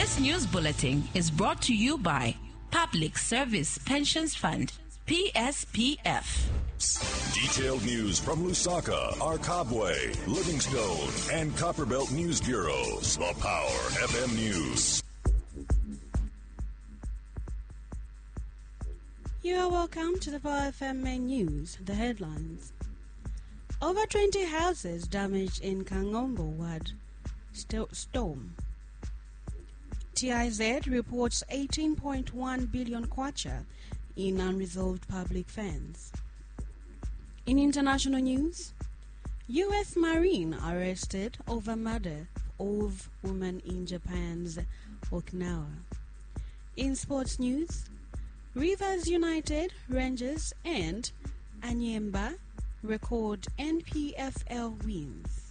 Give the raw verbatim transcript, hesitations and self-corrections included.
This news bulletin is brought to you by Public Service Pensions Fund, P S P F. Detailed news from Lusaka, Arkabwe, Livingstone, and Copperbelt News Bureaus. The Power F M News. You are welcome to the Power F M main news. The headlines. Over twenty houses damaged in Kangombo Ward St- storm. T I Z reports eighteen point one billion kwacha in unresolved public funds. In international news, U S Marine arrested over murder of woman in Japan's Okinawa. In sports news, Rivers United, Rangers and Anyemba record N P F L wins.